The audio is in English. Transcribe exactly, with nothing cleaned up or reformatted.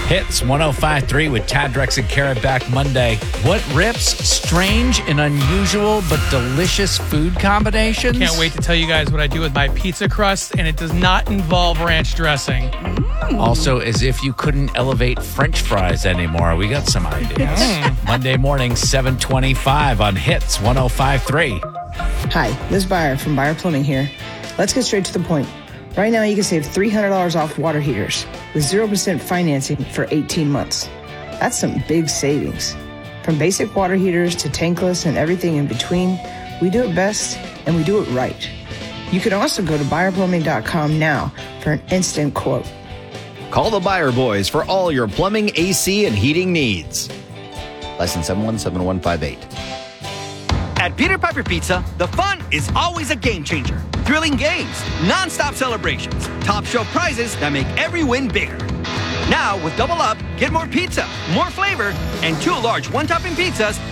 Hits one oh five point three with Tad Drex and Kara back Monday. What rips? Strange and unusual but delicious food combinations? Can't wait to tell you guys what I do with my pizza crust, and it does not involve ranch dressing. Mm. Also, as if you couldn't elevate French fries anymore. We got some ideas. Mm. Monday morning, seven twenty-five on Hits one oh five point three. Hi, this is Buyer from Buyer Plumbing here. Let's get straight to the point. Right now, you can save three hundred dollars off water heaters with zero percent financing for eighteen months. That's some big savings. From basic water heaters to tankless and everything in between, we do it best and we do it right. You can also go to buyer plumbing dot com now for an instant quote. Call the Buyer Boys for all your plumbing, A C, and heating needs. License seven one seven one five eight. At Peter Piper Pizza, the fun is always a game changer. Thrilling games, non-stop celebrations, top shelf prizes that make every win bigger. Now, with Double Up, get more pizza, more flavor, and two large one-topping pizzas